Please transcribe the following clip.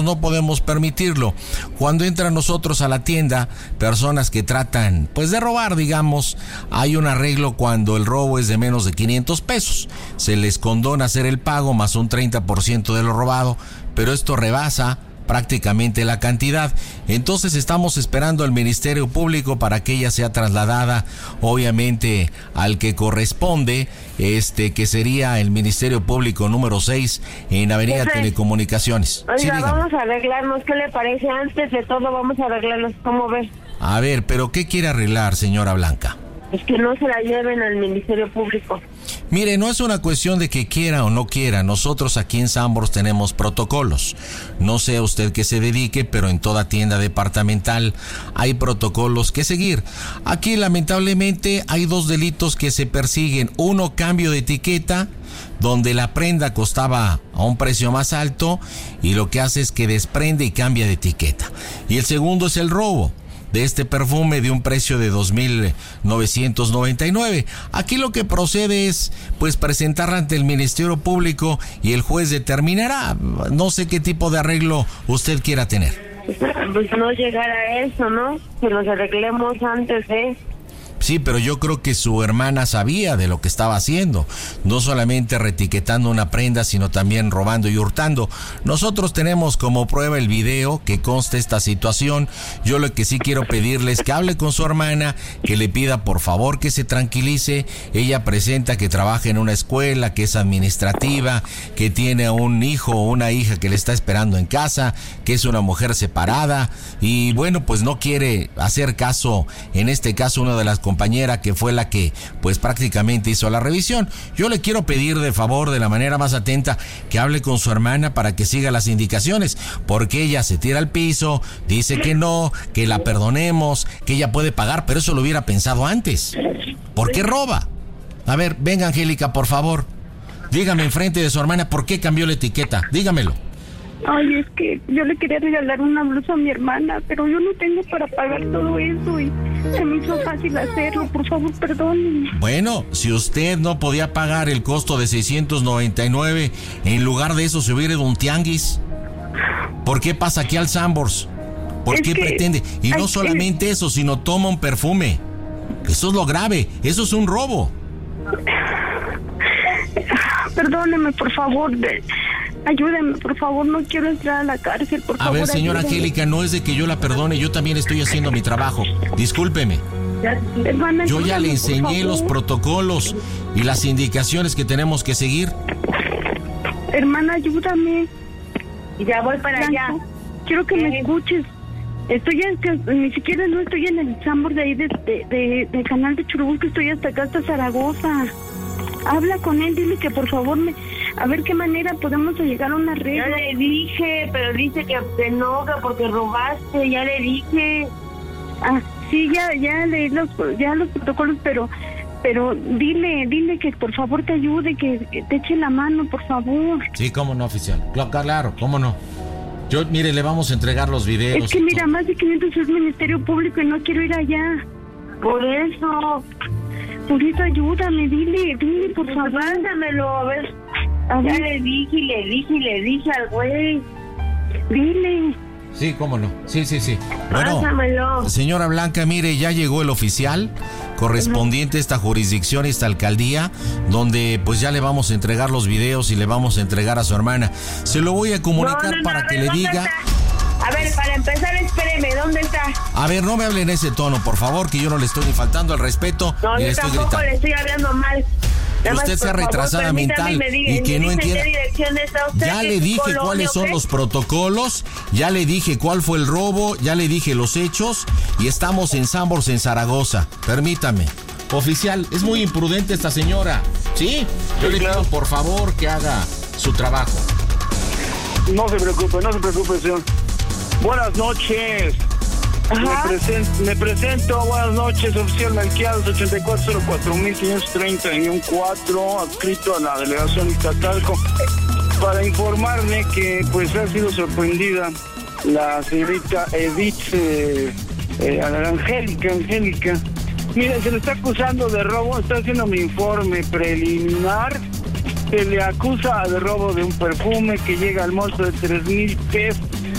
no podemos permitirlo. Cuando entran nosotros a la tienda, personas que tratan pues de robar, digamos, hay un arreglo cuando el robo es de menos de 500 pesos. Se les condona hacer el pago más un 30% de lo robado, pero esto rebasa prácticamente la cantidad. Entonces estamos esperando al Ministerio Público para que ella sea trasladada, obviamente, al que corresponde, que sería el Ministerio Público número 6 en Avenida Telecomunicaciones. Oiga, sí, vamos a arreglarnos, ¿qué le parece? Antes de todo vamos a arreglarnos, ¿cómo ves? A ver, pero ¿qué quiere arreglar, señora Blanca? Es que no se la lleven al Ministerio Público. Mire, no es una cuestión de que quiera o no quiera. Nosotros aquí en Sanborns tenemos protocolos. No sé a usted qué se dedique, pero en toda tienda departamental hay protocolos que seguir. Aquí, lamentablemente, hay dos delitos que se persiguen. Uno, cambio de etiqueta, donde la prenda costaba a un precio más alto y lo que hace es que desprende y cambia de etiqueta. Y el segundo es el robo de este perfume de un precio de 2,999. Aquí lo que procede es pues presentarla ante el Ministerio Público y el juez determinará. No sé qué tipo de arreglo usted quiera tener. Pues no llegar a eso, ¿no? Que nos arreglemos antes de... Sí, pero yo creo que su hermana sabía de lo que estaba haciendo, no solamente retiquetando una prenda, sino también robando y hurtando. Nosotros tenemos como prueba el video que consta esta situación. Yo lo que sí quiero pedirle es que hable con su hermana, que le pida por favor que se tranquilice. Ella presenta que trabaja en una escuela, que es administrativa, que tiene un hijo o una hija que le está esperando en casa, que es una mujer separada y bueno, pues no quiere hacer caso, en este caso una de las compañera que fue la que pues prácticamente hizo la revisión. Yo le quiero pedir de favor, de la manera más atenta, que hable con su hermana para que siga las indicaciones, porque ella se tira al piso, dice que no, que la perdonemos, que ella puede pagar, pero eso lo hubiera pensado antes. ¿Por qué roba? A ver, venga Angélica, por favor, dígame enfrente de su hermana por qué cambió la etiqueta, dígamelo. Ay, es que yo le quería regalar una blusa a mi hermana, pero yo no tengo para pagar todo eso y se me hizo fácil hacerlo. Por favor, perdónenme. Bueno, si usted no podía pagar el costo de 699, en lugar de eso se hubiera ido a un tianguis. ¿Por qué pasa aquí al Sanborns? ¿Por qué pretende? Y no solamente eso, sino toma un perfume. Eso es lo grave, eso es un robo. Perdóneme, por favor, ayúdenme, por favor, no quiero entrar a la cárcel, por favor. A ver, señora Angélica, no es de que yo la perdone, yo también estoy haciendo mi trabajo. Discúlpeme. Hermana, yo ya le enseñé los protocolos y las indicaciones que tenemos que seguir. Hermana, ayúdame. Ya voy para allá. Quiero que me escuches. Ni siquiera no estoy en el Sanborns de ahí del canal de Churubusco, estoy hasta acá, hasta Zaragoza. Habla con él, dile que por favor a ver qué manera podemos llegar a una arreglo. Ya le dije, pero dice que te enoja porque robaste, ya le dije. Ah, sí, ya leí los protocolos, pero dile que por favor te ayude, que te eche la mano, por favor. Sí, cómo no, oficial. Claro, cómo no. Mire, le vamos a entregar los videos. Es que mira, más de 500 es Ministerio Público y no quiero ir allá. Por eso ayúdame, dile, por favor. Mándamelo, a ver. Ya le dije al güey. Dile. Sí, cómo no. Sí. Bueno, pásamelo. Señora Blanca, mire, ya llegó el oficial correspondiente a esta jurisdicción, esta alcaldía, donde pues ya le vamos a entregar los videos y le vamos a entregar a su hermana. Se lo voy a comunicar para que le diga. Está? A ver, para empezar, espéreme, ¿dónde está? A ver, no me hable en ese tono, por favor, que yo no le estoy ni faltando al respeto. No, ni yo tampoco le estoy hablando mal. Que usted sea retrasada mental y que no entienda. Ya le dije cuáles son los protocolos, ya le dije cuál fue el robo, ya le dije los hechos y estamos en Sanborns, en Zaragoza. Permítame. Oficial, es muy imprudente esta señora. ¿Sí? Yo le pido por favor que haga su trabajo. No se preocupe, señor. Buenas noches. Me presento, buenas noches, oficial Melquiades, 8404.530-4, adscrito a la delegación Iztacalco, para informarle que pues ha sido sorprendida la señorita Edith Angélica. Mire, se le está acusando de robo, está haciendo mi informe preliminar. Se le acusa de robo de un perfume que llega al monto de 3,000 pesos.